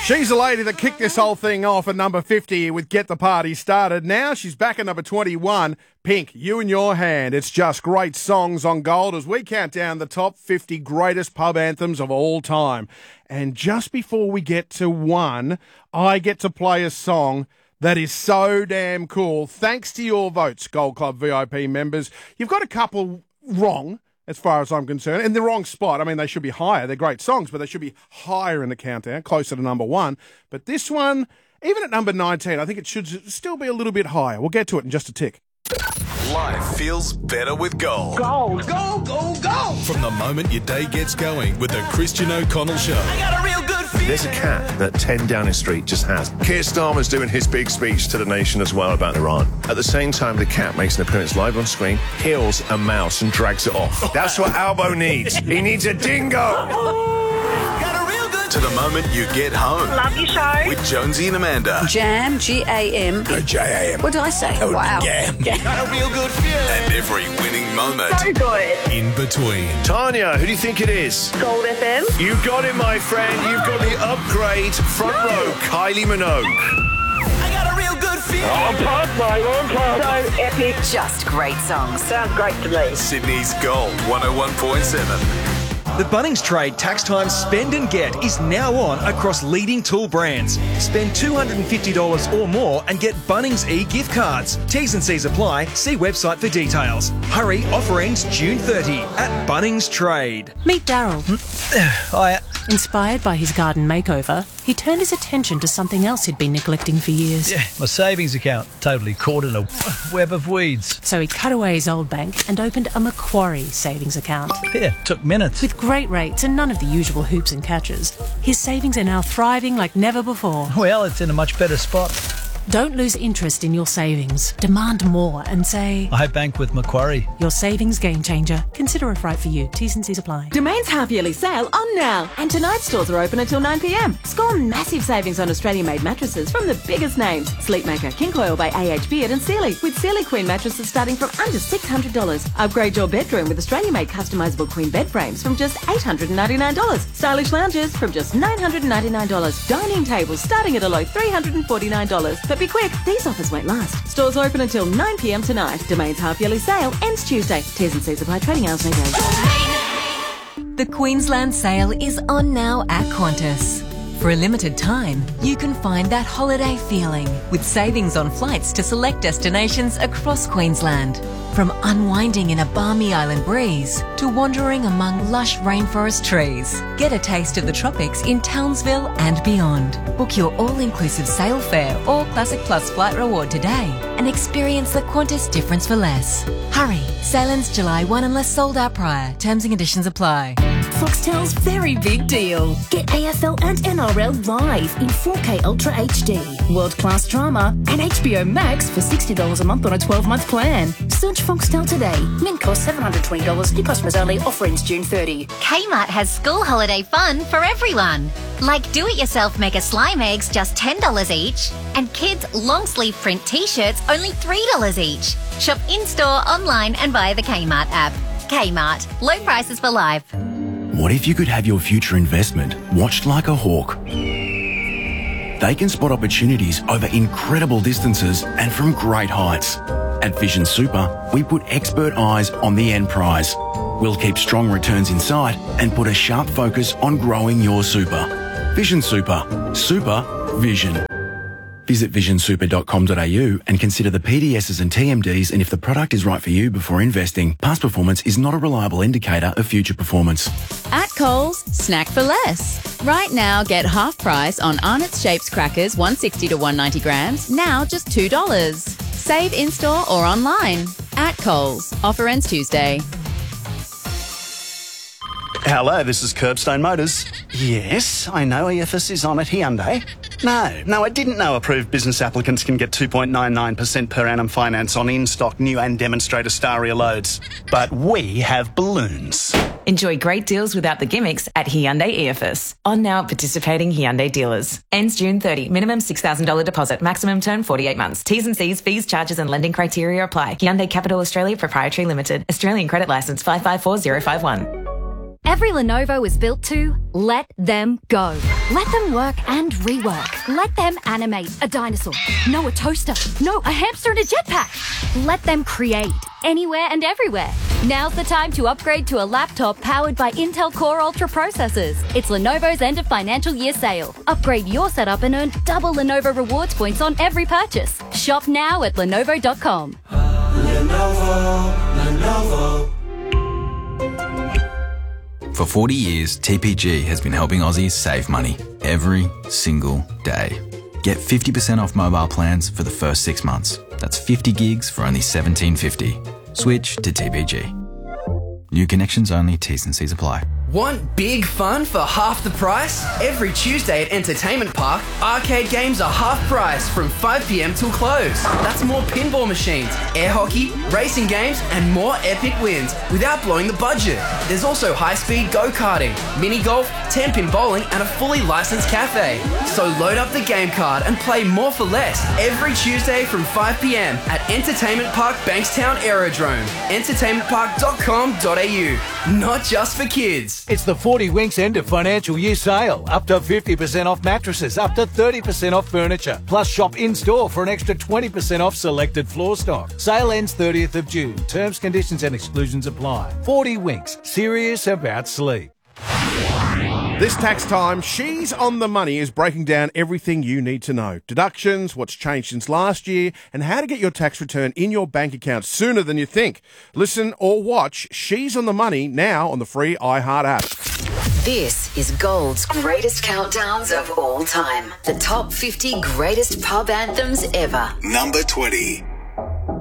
She's the lady that kicked this whole thing off at number 50 with Get the Party Started. Now she's back at number 21. Pink, You in Your Hand. It's just great songs on Gold as we count down the top 50 greatest pub anthems of all time. And just before we get to one, I get to play a song that is so damn cool. Thanks to your votes, Gold Club VIP members. You've got a couple wrong, as far as I'm concerned, in the wrong spot. I mean, they should be higher. They're great songs, but they should be higher in the countdown, closer to number one. But this one, even at number 19, I think it should still be a little bit higher. We'll get to it in just a tick. Life feels better with Gold. Gold. Go, go, go. From the moment your day gets going with the Christian O'Connell Show. I got a real good feeling. There's a cat that 10 Downing Street just has. Keir Starmer's doing his big speech to the nation as well about Iran. At the same time, the cat makes an appearance live on screen, kills a mouse and drags it off. That's what Albo needs. He needs a dingo. To the moment you get home. Love your show. With Jonesy and Amanda. Jam, G-A-M. J-A-M. What did I say? Wow. Jam. Got a real good feeling. And every winning moment So good. in between. Tanya, who do you think it is? Gold FM. You got it, my friend. You've got the upgrade front row, Kylie Minogue. I got a real good feeling. So epic. Just great songs. Sounds great to me. Sydney's Gold 101.7. The Bunnings Trade Tax Time Spend and Get is now on across leading tool brands. Spend $250 or more and get Bunnings e-gift cards. T's and C's apply. See website for details. Hurry, offer ends June 30 at Bunnings Trade. Meet Daryl. Hiya. Inspired by his garden makeover, he turned his attention to something else he'd been neglecting for years. Yeah, my savings account, totally caught in a web of weeds. So he cut away his old bank and opened a Macquarie savings account. Yeah, took minutes. With great rates and none of the usual hoops and catches, his savings are now thriving like never before. Well, it's in a much better spot. Don't lose interest in your savings. Demand more and say, I bank with Macquarie. your savings game changer. Consider if right for you. T's and C's apply. Domain's half-yearly sale on now. And tonight's stores are open until 9 p.m. Score massive savings on Australian-made mattresses from the biggest names. Sleepmaker, King Coil by AH Beard and Sealy. With Sealy Queen mattresses starting from under $600. Upgrade your bedroom with Australian-made customisable queen bed frames from just $899. Stylish lounges from just $999. Dining tables starting at a low $349. But be quick, these offers won't last. Stores open until 9 p.m. tonight. Domain's half-yearly sale ends Tuesday. T's and C's apply. Trading hours may vary. The Queensland sale is on now at Qantas. For a limited time, you can find that holiday feeling with savings on flights to select destinations across Queensland. From unwinding in a balmy island breeze to wandering among lush rainforest trees. Get a taste of the tropics in Townsville and beyond. Book your all-inclusive sail fare or Classic Plus flight reward today and experience the Qantas difference for less. Hurry, sail ends July 1 unless sold out prior. Terms and conditions apply. Foxtel's very big deal. Get AFL and NRL live in 4K Ultra HD. World-class drama and HBO Max for $60 a month on a 12-month plan. Search Foxtel today. Mint cost $720. New customers only. Offer ends June 30. Kmart has school holiday fun for everyone. Like do-it-yourself mega slime eggs, just $10 each. And kids' long-sleeve print T-shirts, only $3 each. Shop in-store, online and via the Kmart app. Kmart. Low prices for life. What if you could have your future investment watched like a hawk? They can spot opportunities over incredible distances and from great heights. At Vision Super, we put expert eyes on the end prize. We'll keep strong returns in sight and put a sharp focus on growing your super. Vision Super. Super Vision. Visit visionsuper.com.au and consider the PDSs and TMDs and if the product is right for you before investing. Past performance is not a reliable indicator of future performance. At Coles, snack for less. Right now, get half price on Arnott's Shapes crackers 160 to 190 grams, now just $2. Save in-store or online. At Coles. Offer ends Tuesday. Hello, this is Curbstone Motors. Yes, I know EFS is on at Hyundai. No, I didn't know approved business applicants can get 2.99% per annum finance on in-stock new and demonstrator Staria loads. But we have balloons. Enjoy great deals without the gimmicks at Hyundai EFS. On now at participating Hyundai dealers. Ends June 30. Minimum $6,000 deposit. Maximum term 48 months. T's and C's, fees, charges and lending criteria apply. Hyundai Capital Australia Proprietary Limited. Australian Credit Licence 554051. Every Lenovo is built to let them go. Let them work and rework. Let them animate a dinosaur. No, a toaster. No, a hamster in a jetpack. Let them create anywhere and everywhere. Now's the time to upgrade to a laptop powered by Intel Core Ultra processors. It's Lenovo's end of financial year sale. Upgrade your setup and earn double Lenovo rewards points on every purchase. Shop now at Lenovo.com. For 40 years, TPG has been helping Aussies save money every single day. Get 50% off mobile plans for the first 6 months. That's 50 gigs for only $17.50. Switch to TPG. New connections only, T's and C's apply. Want big fun for half the price? Every Tuesday at Entertainment Park, arcade games are half price from 5 p.m. till close. That's more pinball machines, air hockey, racing games, and more epic wins without blowing the budget. There's also high-speed go-karting, mini golf, 10-pin bowling, and a fully licensed cafe. So load up the game card and play more for less every Tuesday from 5 p.m. at Entertainment Park Bankstown Aerodrome. entertainmentpark.com.au. Not just for kids. It's the 40 Winks end of financial year sale. Up to 50% off mattresses, up to 30% off furniture. Plus shop in-store for an extra 20% off selected floor stock. Sale ends 30th of June. Terms, conditions and exclusions apply. 40 Winks. Serious about sleep. This tax time, She's on the Money is breaking down everything you need to know. Deductions, what's changed since last year, and how to get your tax return in your bank account sooner than you think. Listen or watch She's on the Money now on the free iHeart app. This is Gold's greatest countdowns of all time. The top 50 greatest pub anthems ever. Number 20.